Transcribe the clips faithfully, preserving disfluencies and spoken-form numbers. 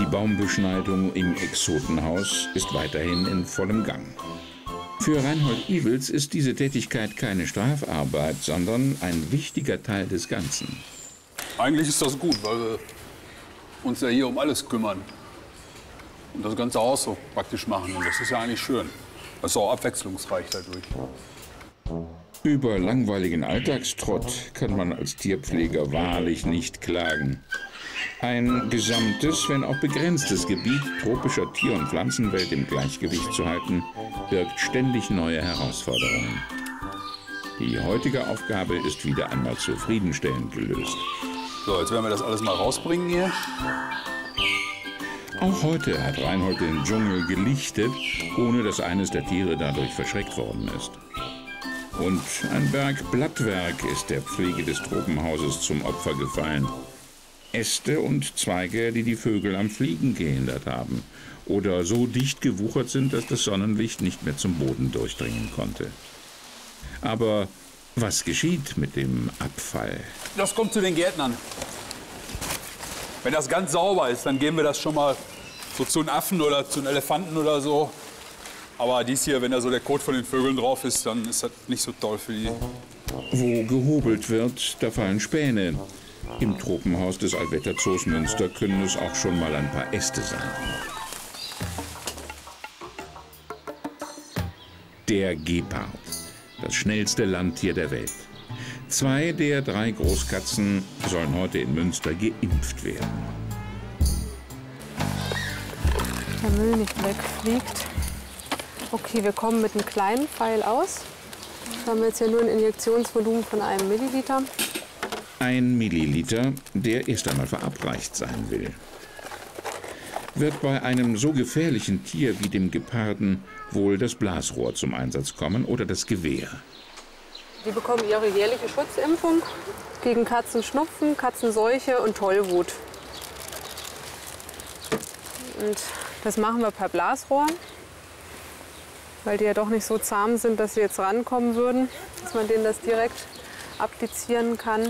Baumbeschneidung im Exotenhaus ist weiterhin in vollem Gang. Für Reinhold Iwels ist diese Tätigkeit keine Strafarbeit, sondern ein wichtiger Teil des Ganzen. Eigentlich ist das gut, weil wir uns ja hier um alles kümmern und das ganze Haus so praktisch machen. Und das ist ja eigentlich schön. Das ist auch abwechslungsreich dadurch. Über langweiligen Alltagstrott kann man als Tierpfleger wahrlich nicht klagen. Ein gesamtes, wenn auch begrenztes Gebiet tropischer Tier- und Pflanzenwelt im Gleichgewicht zu halten, birgt ständig neue Herausforderungen. Die heutige Aufgabe ist wieder einmal zufriedenstellend gelöst. So, jetzt werden wir das alles mal rausbringen hier. Auch heute hat Reinhold den Dschungel gelichtet, ohne dass eines der Tiere dadurch verschreckt worden ist. Und ein Berg Blattwerk ist der Pflege des Tropenhauses zum Opfer gefallen. Äste und Zweige, die die Vögel am Fliegen gehindert haben oder so dicht gewuchert sind, dass das Sonnenlicht nicht mehr zum Boden durchdringen konnte. Aber was geschieht mit dem Abfall? Das kommt zu den Gärtnern. Wenn das ganz sauber ist, dann geben wir das schon mal so zu einem Affen oder zu einem Elefanten oder so. Aber dies hier, wenn da so der Kot von den Vögeln drauf ist, dann ist das nicht so toll für die. Wo gehobelt wird, da fallen Späne. Im Tropenhaus des Allwetterzoos Münster können es auch schon mal ein paar Äste sein. Der Gepard, das schnellste Landtier der Welt. Zwei der drei Großkatzen sollen heute in Münster geimpft werden. Der Müll nicht wegfliegt. Okay, wir kommen mit einem kleinen Pfeil aus. Wir haben jetzt hier nur ein Injektionsvolumen von einem Milliliter. Ein Milliliter, der erst einmal verabreicht sein will. Wird bei einem so gefährlichen Tier wie dem Geparden wohl das Blasrohr zum Einsatz kommen oder das Gewehr? Die bekommen ihre jährliche Schutzimpfung gegen Katzenschnupfen, Katzenseuche und Tollwut. Und das machen wir per Blasrohr, weil die ja doch nicht so zahm sind, dass sie jetzt rankommen würden, dass man denen das direkt applizieren kann.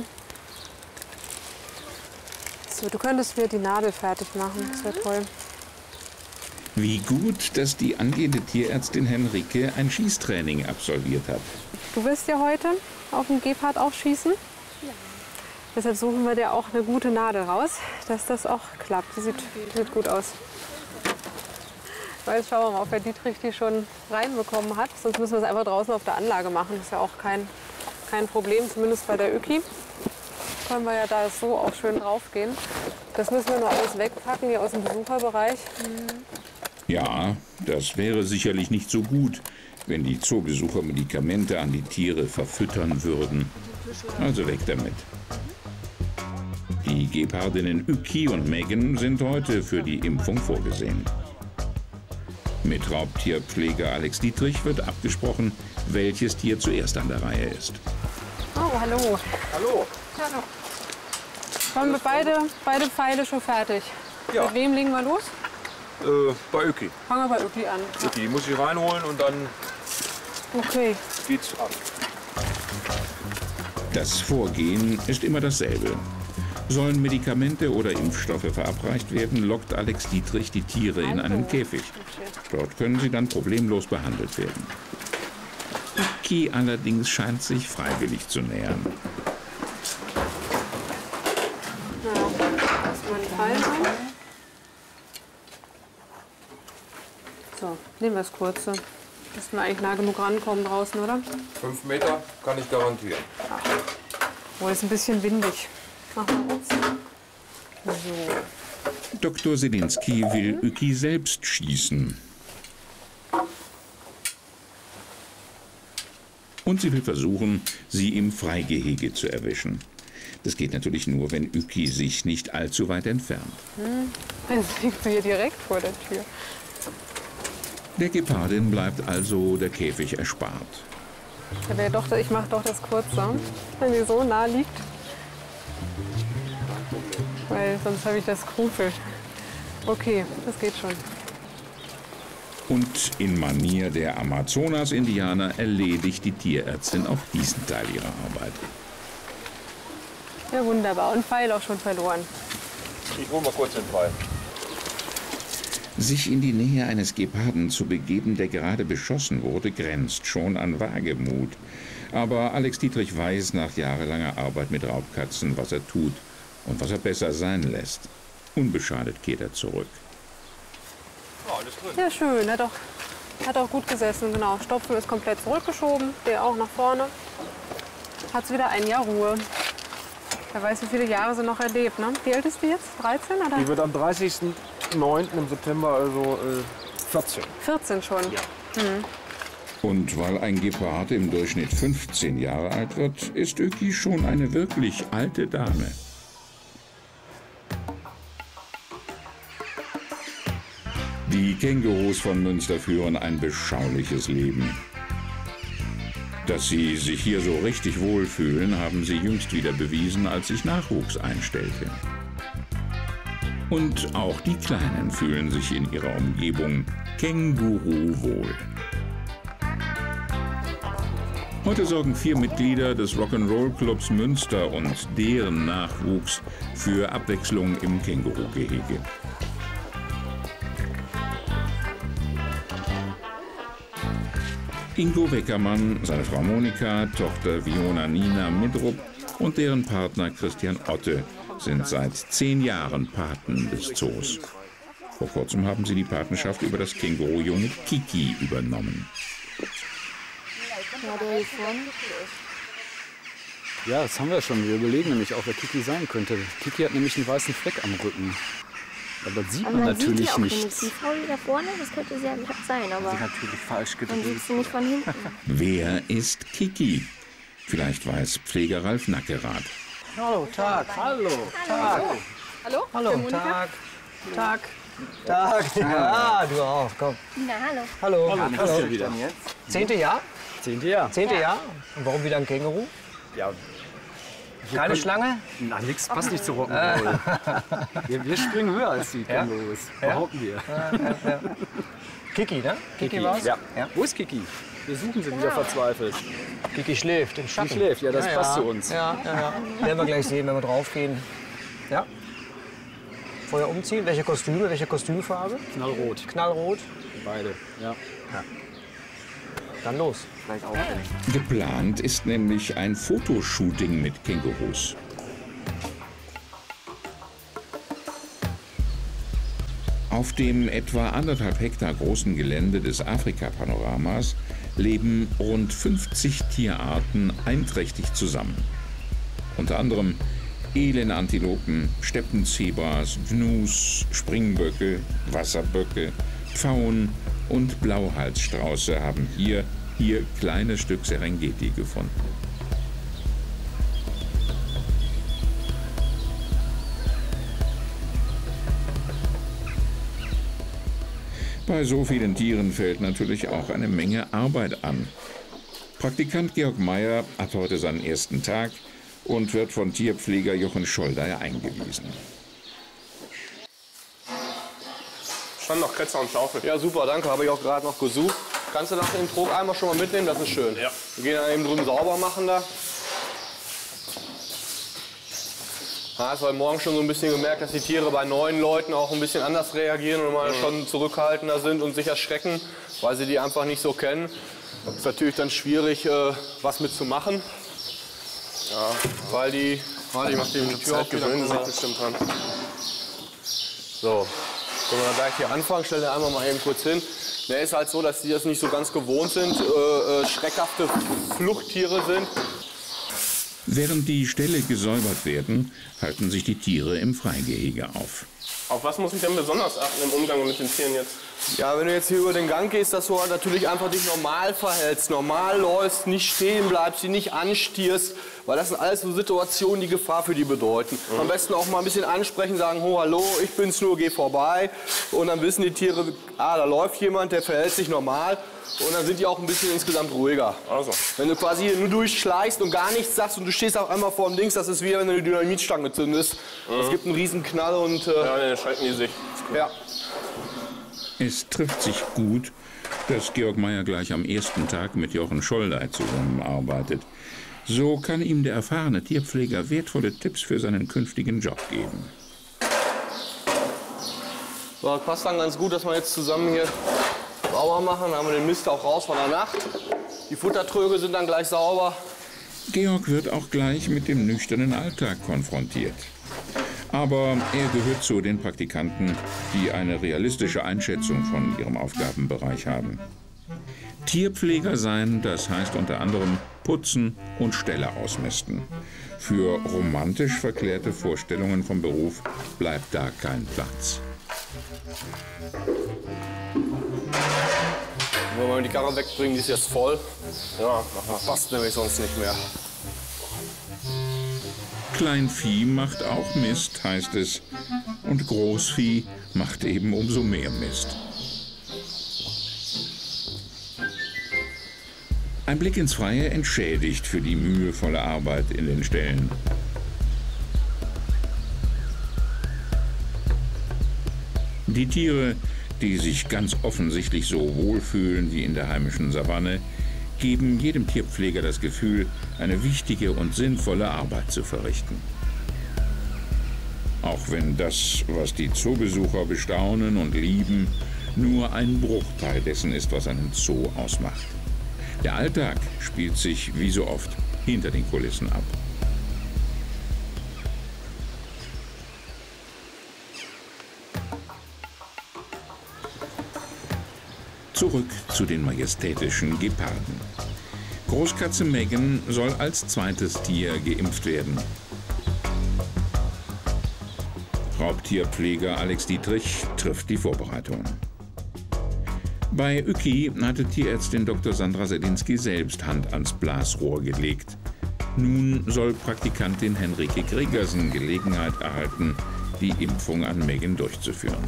So, du könntest mir die Nadel fertig machen, das wäre toll. Wie gut, dass die angehende Tierärztin Henrike ein Schießtraining absolviert hat. Du wirst ja heute auf dem Gepard auch schießen. Ja. Deshalb suchen wir dir auch eine gute Nadel raus, dass das auch klappt. Die sieht, sieht gut aus. Jetzt schauen wir mal, ob der Dietrich die schon reinbekommen hat. Sonst müssen wir es einfach draußen auf der Anlage machen. Das ist ja auch kein, kein Problem, zumindest bei der Öki. Können wir ja da so auch schön drauf gehen. Das müssen wir nur alles wegpacken hier aus dem Besucherbereich. Ja, das wäre sicherlich nicht so gut, wenn die Zoobesucher Medikamente an die Tiere verfüttern würden. Also weg damit. Die Gepardinnen Uki und Megan sind heute für die Impfung vorgesehen. Mit Raubtierpfleger Alex Dietrich wird abgesprochen, welches Tier zuerst an der Reihe ist. Oh, hallo. Hallo. Hallo. Haben wir beide, beide Pfeile schon fertig? Ja. Mit wem legen wir los? Äh, bei Öki. Fangen wir bei Öki an. Öki, die muss ich reinholen und dann Okay. geht's ab. Das Vorgehen ist immer dasselbe. Sollen Medikamente oder Impfstoffe verabreicht werden, lockt Alex Dietrich die Tiere in einen Käfig. Dort können sie dann problemlos behandelt werden. Uki allerdings scheint sich freiwillig zu nähern. So, nehmen wir das kurze. Müssen wir eigentlich nah genug rankommen draußen, oder? Fünf Meter kann ich garantieren. Oh, ist ein bisschen windig. Machen wir uns. So. Doktor Selinski will Uki selbst schießen. Und sie will versuchen, sie im Freigehege zu erwischen. Das geht natürlich nur, wenn Uki sich nicht allzu weit entfernt. Hm. Jetzt liegt sie hier direkt vor der Tür. Der Gepardin bleibt also der Käfig erspart. Ja, wär doch, ich mache doch das kurze, wenn sie so nah liegt. Weil sonst habe ich das Skrupel. Okay, das geht schon. Und in Manier der Amazonas-Indianer erledigt die Tierärztin auch diesen Teil ihrer Arbeit. Ja, wunderbar. Und Pfeil auch schon verloren. Ich hole mal kurz den Pfeil. Sich in die Nähe eines Geparden zu begeben, der gerade beschossen wurde, grenzt schon an Wagemut. Aber Alex Dietrich weiß nach jahrelanger Arbeit mit Raubkatzen, was er tut und was er besser sein lässt. Unbeschadet kehrt er zurück. Ja, schön. Hat auch, hat auch gut gesessen, genau. Stopfen ist komplett zurückgeschoben, der auch nach vorne. Hat wieder ein Jahr Ruhe. Wer weiß, wie viele Jahre sie noch erlebt, ne? Wie alt ist die jetzt? dreizehn, oder? Die wird am dreißigsten neunten im September, also äh, vierzehn. vierzehn schon. Ja. Mhm. Und weil ein Gepard im Durchschnitt fünfzehn Jahre alt wird, ist Öki schon eine wirklich alte Dame. Die Kängurus von Münster führen ein beschauliches Leben. Dass sie sich hier so richtig wohlfühlen, haben sie jüngst wieder bewiesen, als sich Nachwuchs einstellte. Und auch die Kleinen fühlen sich in ihrer Umgebung Känguru-wohl. Heute sorgen vier Mitglieder des Rock'n'Roll-Clubs Münster und deren Nachwuchs für Abwechslung im Känguru-Gehege. Ingo Weckermann, seine Frau Monika, Tochter Viona Nina Midrup und deren Partner Christian Otte sind seit zehn Jahren Paten des Zoos. Vor kurzem haben sie die Patenschaft über das Kängurujunge Kiki übernommen. Ja, das haben wir schon. Wir überlegen nämlich auch, wer Kiki sein könnte. Kiki hat nämlich einen weißen Fleck am Rücken. Aber das sieht aber man, man natürlich sieht ja auch nicht. Die Frau da vorne, das könnte sie ja sein, aber Sie natürlich falsch man gedreht. sieht sie nicht von hinten. Wer ist Kiki? Vielleicht weiß Pfleger Ralf Nackerath. Hallo, Tag. Hallo, Tag. Hallo? Hallo, Der Monika? Tag. Tag. Tag. Ja, du auch, komm. Na, hallo. Hallo. Hallo, Hallo. Hallo. Wieder. Zehnte Jahr? Zehnte Jahr. Zehnte Jahr? Und warum wieder ein Känguru? Ja, Keine Schlange? na, nix passt nicht zu Rock'n'Roll. wir, wir springen höher als die Ja? Kängurus, behaupten wir. Kiki, ne? Kiki war's? Ja. Ja. Wo ist Kiki? Wir suchen sie wieder verzweifelt. Kiki schläft im Schatten. Die schläft, ja, das Ja, passt ja. zu uns. Ja, ja, ja. Werden wir gleich sehen, wenn wir draufgehen. Ja. Vorher umziehen. Welche Kostüme, welche Kostümfarbe? Knallrot, Knallrot. beide. Ja. Dann los. Gleich aufnehmen. Geplant ist nämlich ein Fotoshooting mit Kängurus. Auf dem etwa anderthalb Hektar großen Gelände des Afrika-Panoramas leben rund fünfzig Tierarten einträchtig zusammen. Unter anderem Elenantilopen, Steppenzebras, Gnus, Springböcke, Wasserböcke, Pfauen und Blauhalsstrauße haben hier ihr kleines Stück Serengeti gefunden. Bei so vielen Tieren fällt natürlich auch eine Menge Arbeit an. Praktikant Georg Meyer hat heute seinen ersten Tag und wird von Tierpfleger Jochen Scholdey eingewiesen. Stand noch Kretzer und Schaufel. Ja, super, danke. Habe ich auch gerade noch gesucht. Kannst du nach dem Trog einmal schon mal mitnehmen? Das ist schön. Ja. Wir gehen dann eben drüben sauber machen da. Ja, hast heute Morgen schon so ein bisschen gemerkt, dass die Tiere bei neuen Leuten auch ein bisschen anders reagieren und mal schon zurückhaltender sind und sich erschrecken, weil sie die einfach nicht so kennen. Ist natürlich dann schwierig, äh, was mitzumachen. Ja, weil die. Warte, ich mach die Tür auf, gewöhnen wieder. sich bestimmt dran. So, können wir gleich hier anfangen. Stell den einmal mal eben kurz hin. Der ist halt so, dass die das nicht so ganz gewohnt sind, äh, äh, schreckhafte Fluchttiere sind. Während die Ställe gesäubert werden, halten sich die Tiere im Freigehege auf. Auf was muss ich denn besonders achten im Umgang mit den Tieren jetzt? Ja, wenn du jetzt hier über den Gang gehst, dass du halt natürlich einfach dich normal verhältst, normal läufst, nicht stehen bleibst, sie nicht anstierst, weil das sind alles so Situationen, die Gefahr für die bedeuten. Mhm. Am besten auch mal ein bisschen ansprechen, sagen, oh, hallo, ich bin's nur, geh vorbei. Und dann wissen die Tiere, ah, da läuft jemand, der verhält sich normal. Und dann sind die auch ein bisschen insgesamt ruhiger. Also. Wenn du quasi hier nur durchschleichst und gar nichts sagst und du stehst auch einmal vor dem Dings, das ist wie wenn du eine Dynamitstange zündest. Es Mhm. gibt einen riesen Knall und... Äh, Ja, dann schrecken die sich. ja. Es trifft sich gut, dass Georg Meyer gleich am ersten Tag mit Jochen Scholdey zusammenarbeitet. So kann ihm der erfahrene Tierpfleger wertvolle Tipps für seinen künftigen Job geben. So, das passt dann ganz gut, dass wir jetzt zusammen hier sauber machen. Dann haben wir den Mist auch raus von der Nacht. Die Futtertröge sind dann gleich sauber. Georg wird auch gleich mit dem nüchternen Alltag konfrontiert. Aber er gehört zu den Praktikanten, die eine realistische Einschätzung von ihrem Aufgabenbereich haben. Tierpfleger sein, das heißt unter anderem putzen und Ställe ausmisten. Für romantisch verklärte Vorstellungen vom Beruf bleibt da kein Platz. Wenn wir die Karre wegbringen, die ist jetzt voll. Ja, das passt nämlich sonst nicht mehr. Kleinvieh macht auch Mist, heißt es. Und Großvieh macht eben umso mehr Mist. Ein Blick ins Freie entschädigt für die mühevolle Arbeit in den Ställen. Die Tiere, die sich ganz offensichtlich so wohlfühlen wie in der heimischen Savanne, geben jedem Tierpfleger das Gefühl, eine wichtige und sinnvolle Arbeit zu verrichten. Auch wenn das, was die Zoobesucher bestaunen und lieben, nur ein Bruchteil dessen ist, was einen Zoo ausmacht. Der Alltag spielt sich, wie so oft, hinter den Kulissen ab. Zurück zu den majestätischen Geparden. Großkatze Megan soll als zweites Tier geimpft werden. Raubtierpfleger Alex Dietrich trifft die Vorbereitungen. Bei Uki hatte Tierärztin Doktor Sandra Selinski selbst Hand ans Blasrohr gelegt. Nun soll Praktikantin Henrike Gregersen Gelegenheit erhalten, die Impfung an Megan durchzuführen.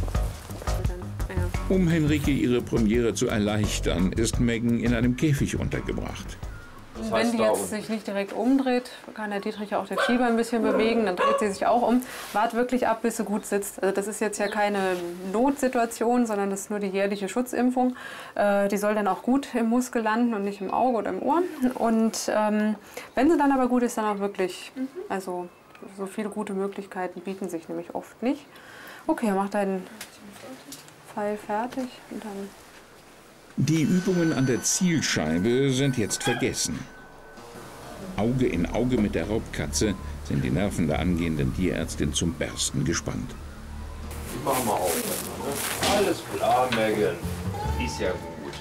Um Henrike ihre Premiere zu erleichtern, ist Megan in einem Käfig untergebracht. Das heißt, wenn die jetzt sich nicht direkt umdreht, kann der Dietrich auch den Schieber ein bisschen bewegen, dann dreht sie sich auch um. Wart wirklich ab, bis sie gut sitzt. Also das ist jetzt ja keine Notsituation, sondern das ist nur die jährliche Schutzimpfung. Äh, die soll dann auch gut im Muskel landen und nicht im Auge oder im Ohr. Und ähm, wenn sie dann aber gut ist, dann auch wirklich, also so viele gute Möglichkeiten bieten sich nämlich oft nicht. Okay, mach deinen Pfeil fertig und dann... Die Übungen an der Zielscheibe sind jetzt vergessen. Auge in Auge mit der Raubkatze sind die Nerven der angehenden Tierärztin zum Bersten gespannt. Ich mach mal auf. Ne? Alles klar, Megan. Ist ja gut.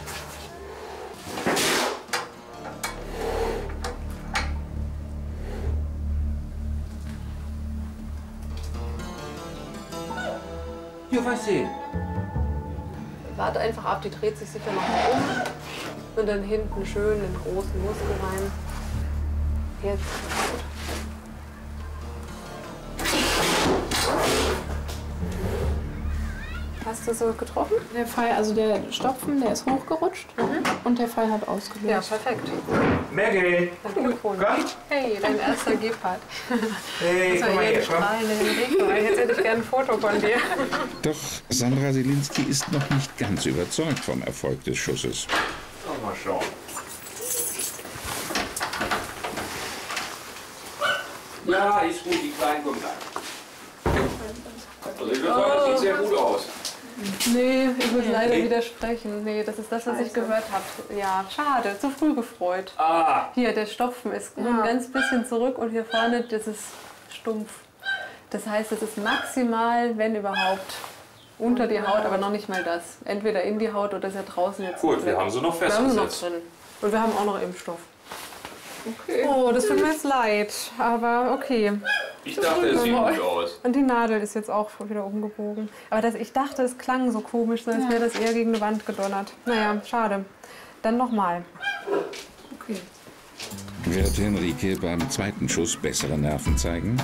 Hier, was sehen? Warte einfach ab, die dreht sich sicher noch mal um. Und dann hinten schön den großen Muskel rein. Jetzt. Hast du so getroffen? Der Pfeil, also der Stopfen, der ist hochgerutscht mhm. und der Pfeil hat ausgelöst. Ja, perfekt. Megan! Komm. Hey, dein erster Gepard. Hey, komm mal her, komm. Jetzt hätte ich gerne ein Foto von dir. Doch Sandra Selinski ist noch nicht ganz überzeugt vom Erfolg des Schusses. Oh, mal schauen. Ja, ist gut, die Kleinen kommen dann. Also ich würde sagen, das sieht sehr gut aus. Nee, ich muss leider widersprechen. Nee, das ist das, was ich gehört habe. Ja, schade, zu früh gefreut. Ah. Hier, der Stopfen ist nur ein ganz bisschen zurück und hier vorne, das ist stumpf. Das heißt, es ist maximal, wenn überhaupt, unter die Haut, aber noch nicht mal das. Entweder in die Haut oder ist ja draußen jetzt. Gut, wir haben sie noch festgesetzt. Wir haben sie noch drin. Und wir haben auch noch Impfstoff. Okay. Oh, das tut mir jetzt leid, aber okay. Ich dachte, es sieht gut aus. Und die Nadel ist jetzt auch wieder umgebogen. Aber das, ich dachte, es klang so komisch, als wäre das eher gegen eine Wand gedonnert. Naja, schade. Dann nochmal. Okay. Wird Henrike beim zweiten Schuss bessere Nerven zeigen?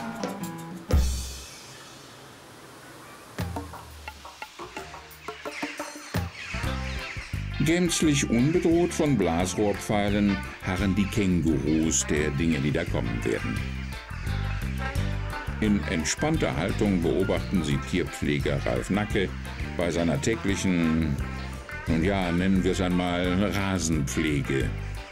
Gänzlich unbedroht von Blasrohrpfeilen harren die Kängurus der Dinge, die da kommen werden. In entspannter Haltung beobachten sie Tierpfleger Ralf Nacke bei seiner täglichen, nun ja, nennen wir es einmal Rasenpflege.